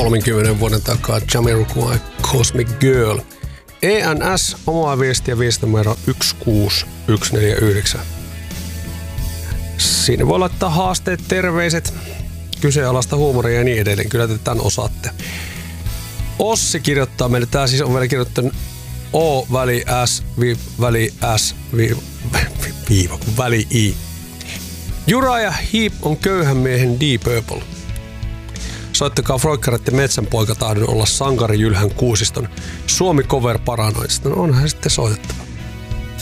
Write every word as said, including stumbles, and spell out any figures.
kolmenkymmenen vuoden takaa Jamiroquai Cosmic Girl. E N S, omaa viestiä, viestinumero yksi kuusi yksi neljä yhdeksän. Siinä voi laittaa haasteet, terveiset, kyseenalaista huumoria ja niin edelleen. Kyllä te tämän osaatte. Ossi kirjoittaa meille, tää siis on vielä kirjoittanut O väli S vi, väli S vi, viiva väli I. Uriah Heep on köyhän miehen Deep Purple. Soittakaa Froikkarat ja Metsänpoika tahdon olla sankari Jylhän Kuusiston Suomi Cover Paranoidista. No onhan sitten soitettava.